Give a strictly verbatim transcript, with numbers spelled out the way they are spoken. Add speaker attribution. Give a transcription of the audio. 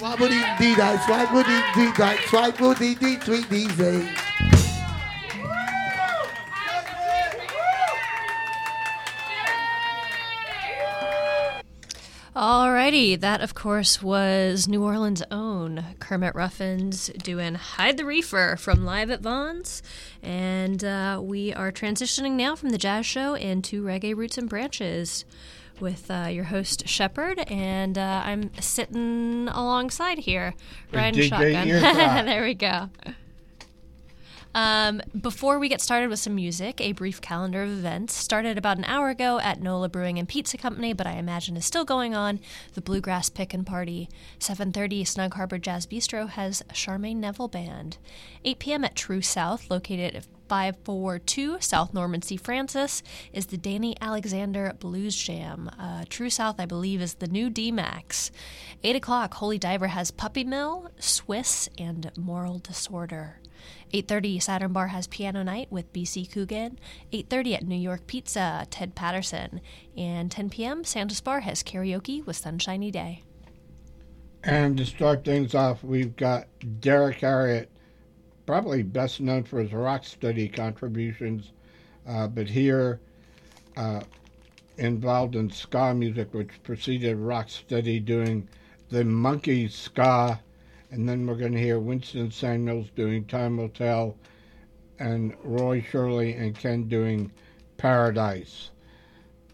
Speaker 1: Swabble-dee-dee, die, swabble-dee-dee, die, swabble-dee-dee, sweet-dee-say.
Speaker 2: Alrighty, that of course was New Orleans' own Kermit Ruffins doing Hide the Reefer from Live at Vaughn's. And uh, we are transitioning now from the jazz show into Reggae Roots and Branches with uh, your host, Shepard, and uh, I'm sitting alongside here, riding shotgun. There we go. Um, before we get started with some music, a brief calendar of events started about an hour ago at Nola Brewing and Pizza Company, but I imagine is still going on. The Bluegrass Pickin' Party. seven thirty, Snug Harbor Jazz Bistro has Charmaine Neville Band. eight p.m. at True South, located at five forty-two South Norman C. Francis, is the Danny Alexander Blues Jam. Uh, True South, I believe, is the new D-Max. eight o'clock, Holy Diver has Puppy Mill, Swiss, and Moral Disorder. eight thirty, Saturn Bar has Piano Night with B C Coogan. eight thirty at New York Pizza, Ted Patterson. And ten p.m., Santa's Bar has karaoke with Sunshiny Day.
Speaker 3: And to start things off, we've got Derek Harriott, probably best known for his rock steady contributions, uh, but here uh, involved in ska music, which preceded rock steady, doing the Monkey Ska. And then we're going to hear Winston Samuels doing Time Will Tell, and Roy Shirley and Ken doing Paradise.